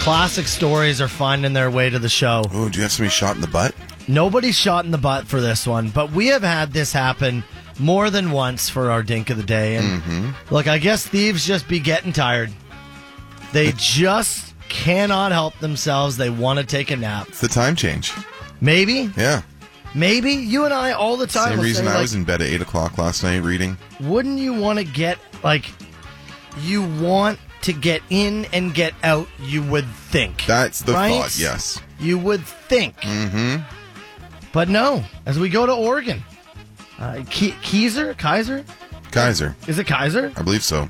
Classic stories are finding their way to the show. Oh, do you have somebody shot in the butt? Nobody's shot in the butt for this one, but we have had this happen more than once for our Dink of the Day. And look, I guess thieves just be getting tired. They just cannot help themselves. They want to take a nap. It's the time change. Maybe. Yeah. Maybe. You and I all the time. Same will reason say, I was in bed at 8 o'clock last night reading. Wouldn't you want to get, you want to get in and get out, you would think. That's the right? thought, yes. You would think. Mm-hmm. But no, as we go to Oregon. Kaiser? Kaiser. Is it Kaiser? I believe so.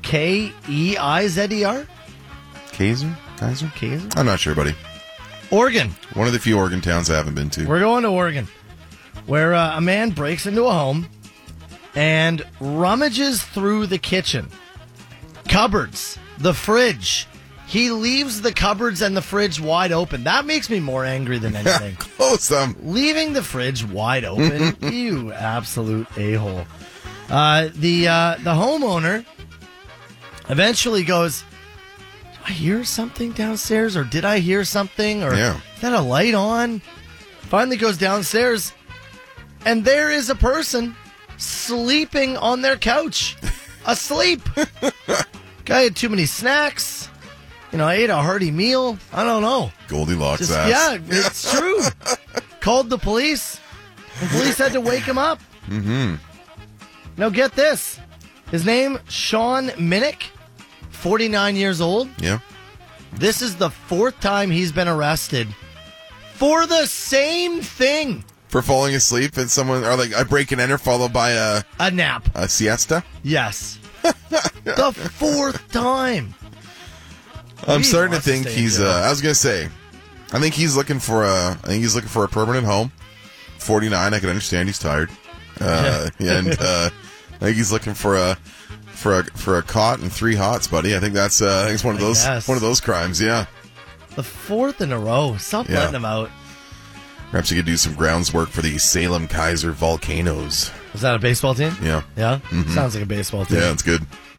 Keizer? Kaiser? Kaiser? I'm not sure, buddy. Oregon. One of the few Oregon towns I haven't been to. We're going to Oregon, where a man breaks into a home and rummages through the kitchen. Cupboards, the fridge. He leaves the cupboards and the fridge wide open. That makes me more angry than anything. Close them. Leaving the fridge wide open, you absolute a-hole. The homeowner eventually goes, "Did I hear something downstairs, or did I hear something, or Yeah. is that a light on?" Finally goes downstairs, and there is a person sleeping on their couch, asleep. Guy had too many snacks. I ate a hearty meal. I don't know. Goldilocks ass. Yeah, it's true. Called the police. The police had to wake him up. Mm-hmm. Now get this. His name, Sean Minnick, 49 years old. Yeah. This is the fourth time he's been arrested for the same thing. For falling asleep and someone, or like a break and enter followed by a nap. A siesta? Yes. The fourth time. I'm starting to think he's. I was gonna say, I think he's looking for a permanent home. 49. I can understand he's tired. And I think he's looking for a cot and 3 hots, buddy. I think that's I think it's one of those crimes. Yeah. The fourth in a row. Stop letting him out. Perhaps he could do some grounds work for the Salem Kaiser Volcanoes. Is that a baseball team? Yeah. Yeah? Mm-hmm. Sounds like a baseball team. Yeah, it's good.